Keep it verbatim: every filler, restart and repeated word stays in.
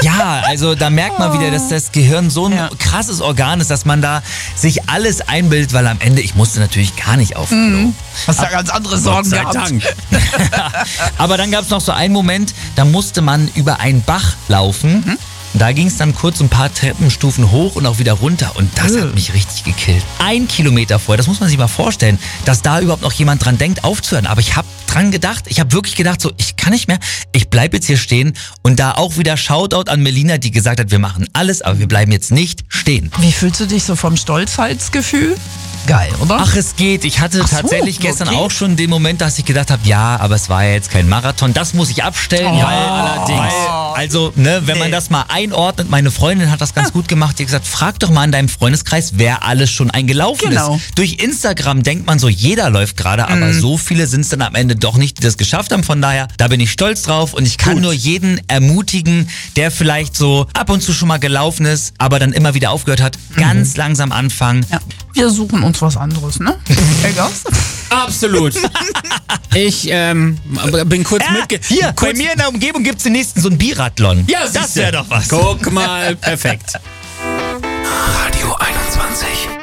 Ja, also da merkt man wieder, dass das Gehirn so ein Ja. krasses Organ ist, dass man da sich alles einbildet, weil am Ende, ich musste natürlich gar nicht auf Klo. Hast ja ganz andere Sorgen sei gehabt. Dank. Aber dann gab es noch so einen Moment, da musste man über einen Bach laufen. Mhm. Da ging es dann kurz ein paar Treppenstufen hoch und auch wieder runter. Und das hat mich richtig gekillt. Ein Kilometer vorher, das muss man sich mal vorstellen, dass da überhaupt noch jemand dran denkt, aufzuhören. Aber ich habe dran gedacht, ich habe wirklich gedacht, so, ich kann nicht mehr, ich bleibe jetzt hier stehen. Und da auch wieder Shoutout an Melina, die gesagt hat, wir machen alles, aber wir bleiben jetzt nicht stehen. Wie fühlst du dich so vom Stolzheitsgefühl? Geil, oder? Ach, es geht. Ich hatte Ach so, tatsächlich gestern okay. auch schon den Moment, dass ich gedacht habe, ja, aber es war ja jetzt kein Marathon. Das muss ich abstellen, Oh. weil allerdings. Weil, also, ne, wenn man Nee. das mal einordnet, meine Freundin hat das ganz gut gemacht. Die hat gesagt, frag doch mal in deinem Freundeskreis, wer alles schon eingelaufen Genau. ist. Durch Instagram denkt man so, jeder läuft gerade, aber so viele sind es dann am Ende doch nicht, die das geschafft haben. Von daher, da bin ich stolz drauf und ich kann Gut. nur jeden ermutigen, der vielleicht so ab und zu schon mal gelaufen ist, aber dann immer wieder aufgehört hat, ganz langsam anfangen. Ja. Wir suchen uns was anderes, ne? Egal. Absolut. Ich ähm, bin kurz Ja, mitge... hier, kurz bei mir in der Umgebung gibt es den nächsten so ein Biathlon. Ja, das siehste. wäre doch was. Guck mal, perfekt. Radio einundzwanzig.